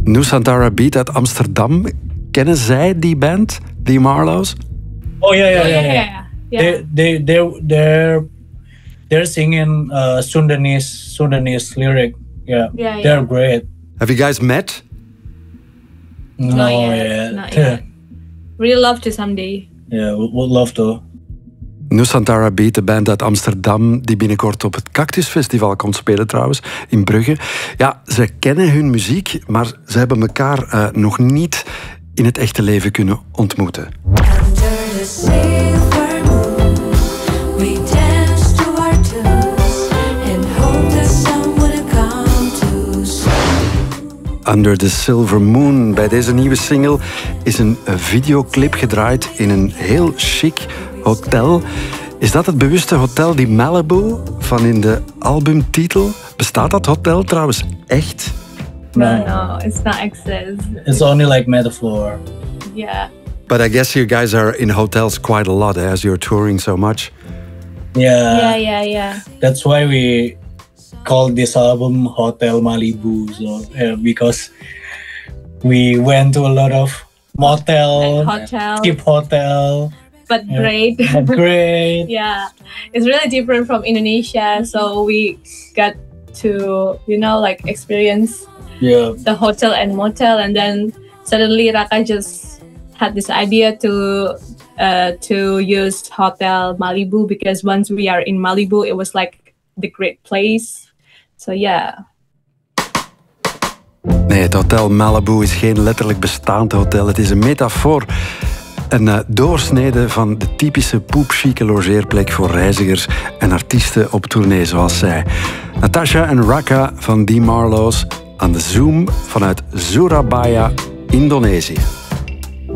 Nusantara Beat uit Amsterdam. Kennen zij die band, The Marlows? Oh yeah. They're singing Sundanese lyric. Yeah, they're great. Have you guys met? Not yet. Really love to someday. Yeah, would love to. Nusantara Beat, de band uit Amsterdam, die binnenkort op het Cactus Festival komt spelen trouwens, in Brugge. Ja, ze kennen hun muziek, maar ze hebben elkaar nog niet in het echte leven kunnen ontmoeten. Under the Silver Moon. Bij deze nieuwe single is een videoclip gedraaid in een heel chic hotel. Is dat het bewuste hotel die Malibu van in de albumtitel? Bestaat dat hotel trouwens echt? No, it's not exist. It's only like metaphor. Yeah. But I guess you guys are in hotels quite a lot as you're touring so much. Yeah. That's why we called this album Hotel Malibu, so because we went to a lot of motel, cheap hotel. But great. Yeah, it's really different from Indonesia, so we got to experience the hotel and motel, and then suddenly Raka just had this idea to use Hotel Malibu, because once we are in Malibu, it was like the great place. So yeah. Nee, het Hotel Malibu is geen letterlijk bestaand hotel. Het is een metafoor. Een doorsnede van de typische poepchique logeerplek voor reizigers en artiesten op tournee zoals zij. Natasha en Raka van The Marlows aan de Zoom vanuit Surabaya, Indonesië.